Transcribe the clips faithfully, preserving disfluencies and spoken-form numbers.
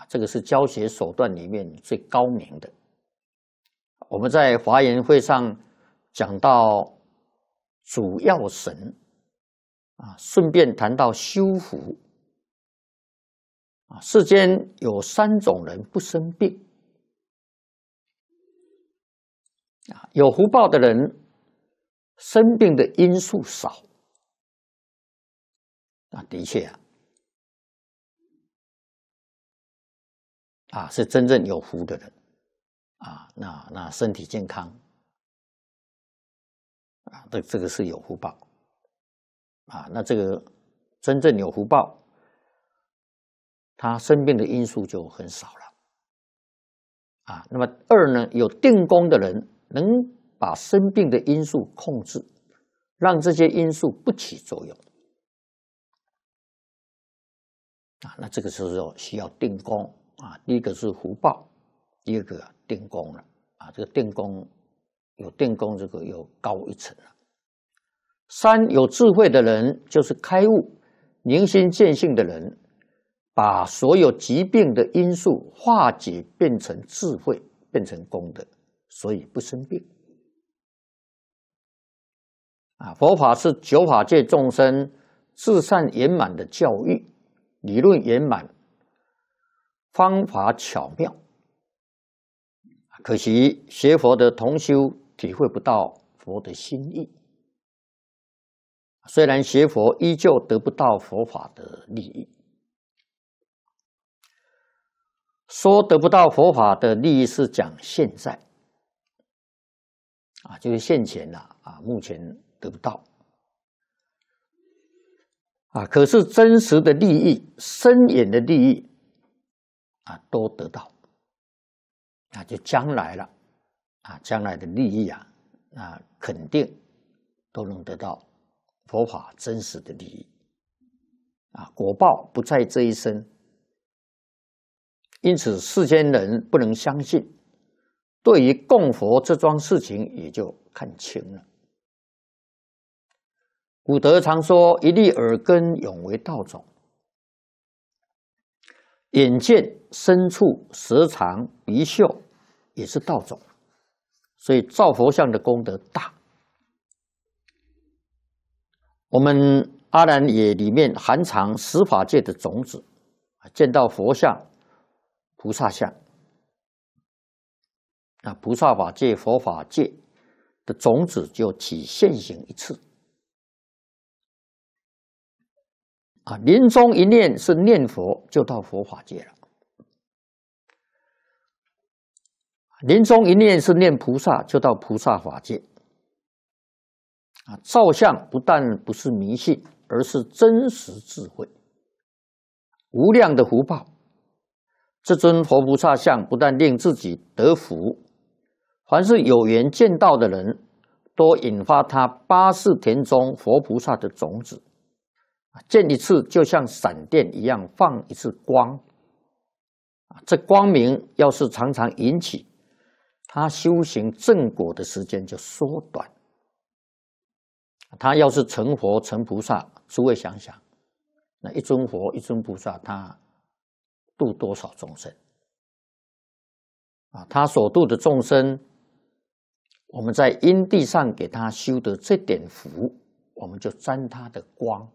啊，这个是教学手段里面最高明的。我们在华严会上讲到主要神啊，顺便谈到修福啊，世间有三种人不生病啊，有福报的人生病的因素少啊，的确啊，啊是真正有福的人啊，那那身体健康啊，这这个是有福报啊，那这个真正有福报，他生病的因素就很少了啊。那么二呢，有定功的人能把生病的因素控制，让这些因素不起作用啊。那这个时候需要定功啊。第一个是福报，第二个啊定功了啊。这个定功有定功，这个又高一层了。三有智慧的人，就是开悟、明心见性的人，把所有疾病的因素化解，变成智慧，变成功德，所以不生病。啊，佛法是九法界众生至善圆满的教育，理论圆满，方法巧妙。可惜学佛的同修体会不到佛的心意。虽然学佛，依旧得不到佛法的利益。说得不到佛法的利益是讲现在，啊，就是现前啦，啊，目前得不到，啊，可是真实的利益、深远的利益，啊，都得到，啊，就将来了，啊，将来的利益啊，啊，肯定都能得到。佛法真实的利益啊，果报不在这一生，因此世间人不能相信，对于供佛这桩事情也就看清了。古德常说：“一粒耳根，永为道种。”眼见、身触、舌尝、鼻嗅也是道种，所以造佛像的功德大。我们阿兰也里面含藏十法界的种子，见到佛像、菩萨像，那菩萨法界、佛法界的种子就起现行一次。啊，临终一念是念佛，就到佛法界了；临终一念是念菩萨，就到菩萨法界。啊，造像不但不是迷信，而是真实智慧，无量的福报。这尊佛菩萨像不但令自己得福，凡是有缘见到的人，都引发他八世田中佛菩萨的种子，见一次就像闪电一样放一次光。这光明要是常常引起，他修行正果的时间就缩短。他要是成佛成菩萨，诸位想想，那一尊佛一尊菩萨，他度多少众生啊？他所度的众生，我们在因地上给他修的这点福，我们就沾他的光，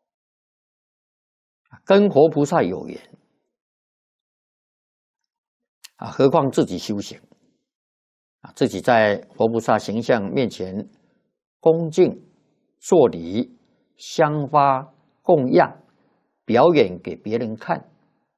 跟活菩萨有缘啊，何况自己修行啊，自己在活菩萨形象面前恭敬作礼、香花供养，表演给别人看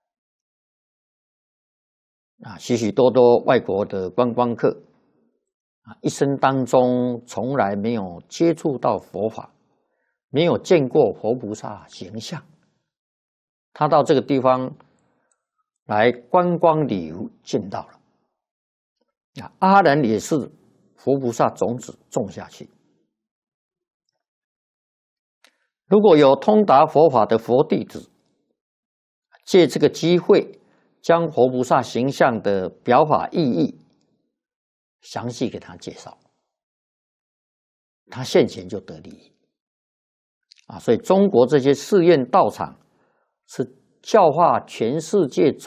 啊，许许多多外国的观光客啊，一生当中从来没有接触到佛法，没有见过佛菩萨形象，他到这个地方来观光旅游，见到了啊，阿难也是佛菩萨种子种下去。如果有通达佛法的佛弟子，借这个机会，将佛菩萨形象的表法意义详细给他介绍，他现前就得利益啊！所以中国这些寺院道场是教化全世界众